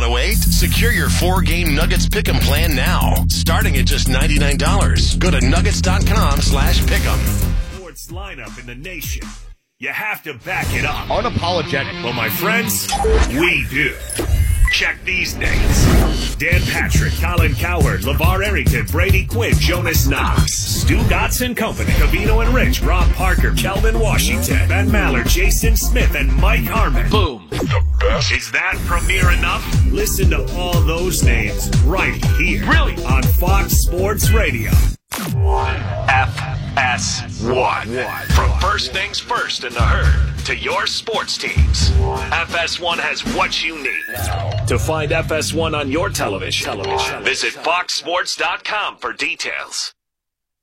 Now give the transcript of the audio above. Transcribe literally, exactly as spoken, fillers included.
Want to wait? Secure your four-game Nuggets Pick'em plan now, starting at just ninety-nine dollars. Go to nuggets.com slash pick'em. Sports lineup in the nation. You have to back it up. Unapologetic. Well, my friends, we do. Check these names. Dan Patrick, Colin Cowherd, LeVar Arrington, Brady Quinn, Jonas Knox, Stu Gotts and Company, Cavino and Rich, Rob Parker, Kelvin Washington, Ben Maller, Jason Smith, and Mike Harmon. Boom. The best. Is that premiere enough? Listen to all those names right here. Really? On Fox Sports Radio. F S one. From first things first in the herd to your sports teams, F S one has what you need. To find F S one on your television, television. Visit fox sports dot com for details.